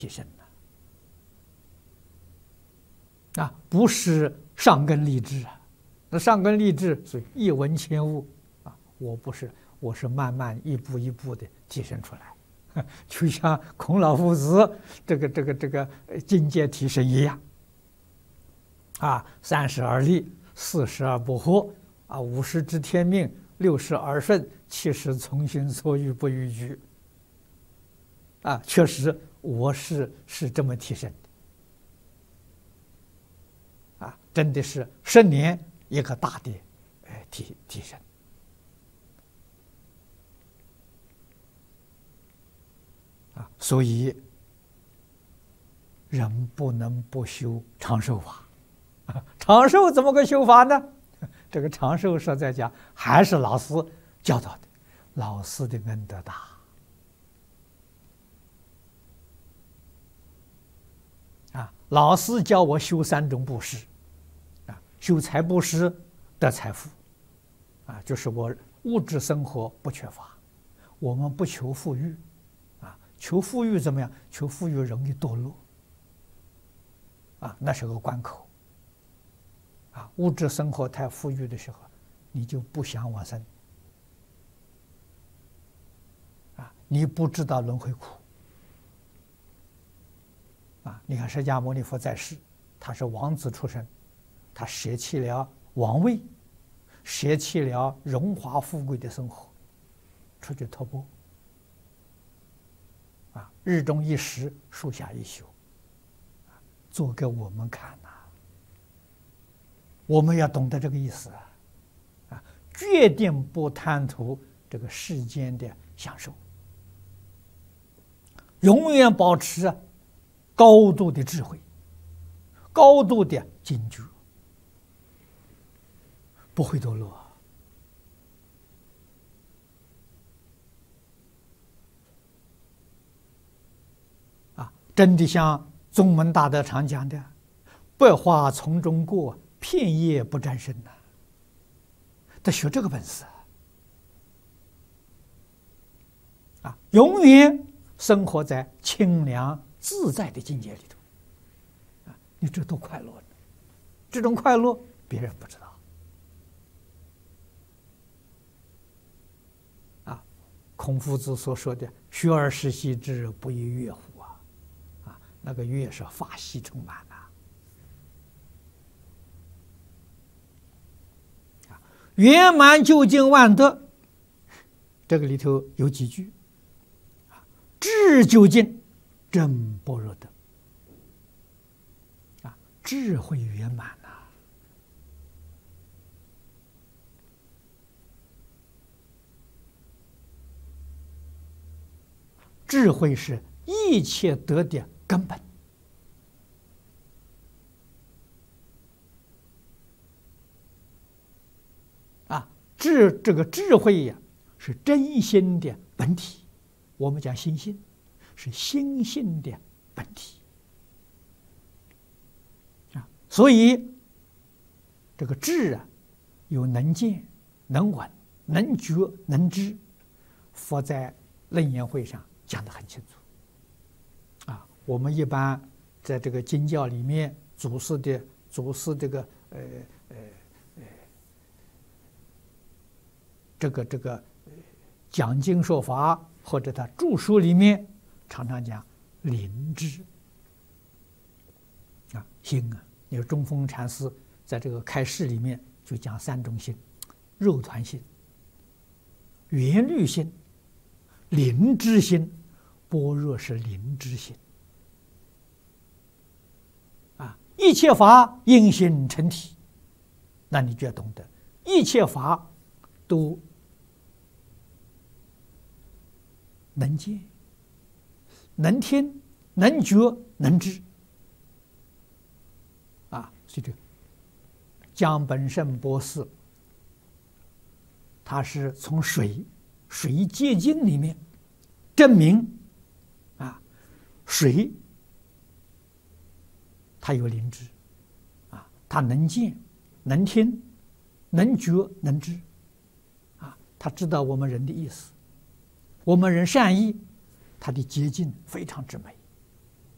提升啊，不是上根立志啊。那上根立志是一闻千悟啊，我不是，我是慢慢一步一步的提升出来，就像孔老夫子这个境界提升一样啊，30而立，40而不惑啊，50知天命，60而顺，70从心所欲不逾矩啊，确实我是这么提升的啊，真的是10年一个大的提升啊，所以人不能不修长寿法啊。长寿怎么个修法呢？这个长寿实在讲还是老师教导的，老师的恩德大啊。老师教我修3种布施啊，修财布施得财富啊，就是我物质生活不缺乏，我们不求富裕啊，求富裕怎么样？求富裕容易堕落啊，那是个关口啊。物质生活太富裕的时候，你就不想往生啊，你不知道轮回苦啊。你看释迦牟尼佛在世，他是王子出身，他舍弃了王位，舍弃了荣华富贵的生活，出去托钵啊，日中一时，树下一宿，做给我们看呐。我们要懂得这个意思啊，决定不贪图这个世间的享受，永远保持高度的智慧，高度的警觉，不会堕落啊！真的像宗门大德常讲的，百花丛中过，片叶不沾身呐。得学这个本事啊，永远生活在清凉自在的境界里头啊，你这多快乐呢！这种快乐别人不知道啊。孔夫子所说的“学而时习之，不亦说乎”啊，那个乐是法喜充满啊。圆满究竟万德，这个里头有几句啊：智究竟，真般若德啊，智慧圆满呐。智慧是一切德的根本啊，这个智慧呀，是真心的本体。我们讲心性，是心性的本体啊。所以这个智啊，有能见、能闻、能觉、能知。佛在楞严会上讲得很清楚啊。我们一般在这个经教里面，祖师这个这个讲经说法，或者他著书里面常常讲灵知啊，心啊。你说中峰禅师在这个开示里面就讲3种心：肉团心、缘虑心、灵知心。般若是灵知心啊，一切法因心成体，那你就要懂得，一切法都能见、能听、能觉、能知啊。所以这个江本胜博士，他是从水结晶里面证明水它有灵知啊，它能见、能听、能觉、能知啊，它知道我们人的意思，我们人善意，它的结晶非常之美